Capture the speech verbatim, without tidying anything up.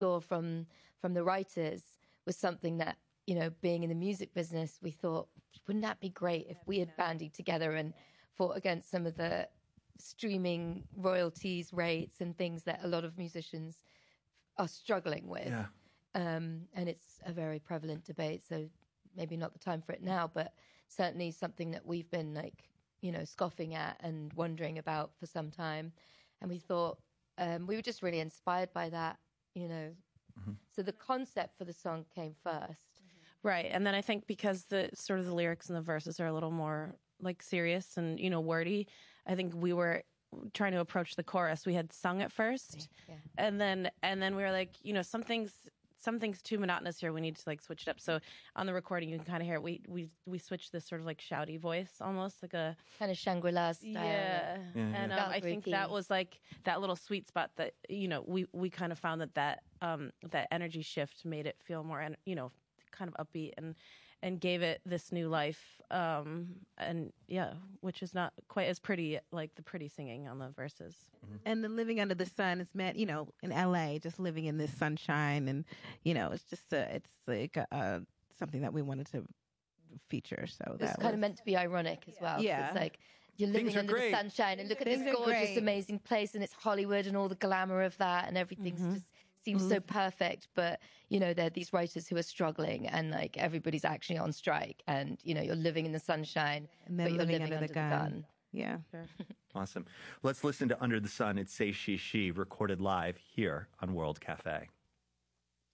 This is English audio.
saw from from the writers was something that, you know, being in the music business, we thought, wouldn't that be great if we had bandied together and fought against some of the streaming royalties rates and things that a lot of musicians are struggling with. Yeah. Um, and it's a very prevalent debate, so maybe not the time for it now, but certainly something that we've been like, you know, scoffing at and wondering about for some time. And we thought, um, we were just really inspired by that, you know. Mm-hmm. So the concept for the song came first. Right. And then I think because the sort of the lyrics and the verses are a little more like serious and, you know, wordy, I think we were trying to approach the chorus. We had sung it first. Yeah. And then and then we were like, you know, something's something's too monotonous here. We need to like switch it up. So on the recording you can kind of hear it. We we we switched this sort of like shouty voice, almost like a kind of Shangri-La style. Yeah. yeah. And um, I think that was like that little sweet spot that, you know, we we kind of found that that um that energy shift made it feel more, you know, kind of upbeat and and gave it this new life, um and yeah, which is not quite as pretty like the pretty singing on the verses. Mm-hmm. And the living under the sun is meant, you know, in L A, just living in this sunshine, and you know, it's just a, it's like a, a, something that we wanted to feature. So that it's kind was... of meant to be ironic as well. Yeah, it's like you're living under great. the sunshine, and look at Things this gorgeous, great. amazing place, and it's Hollywood and all the glamour of that, and everything's mm-hmm. just seems so perfect, but you know, there are these writers who are struggling, and like everybody's actually on strike, and you know, you're living in the sunshine, and but you're living under, under the the gun. gun. Yeah. Sure. Awesome. Let's listen to Under the Sun. It's Say She She, recorded live here on World Cafe.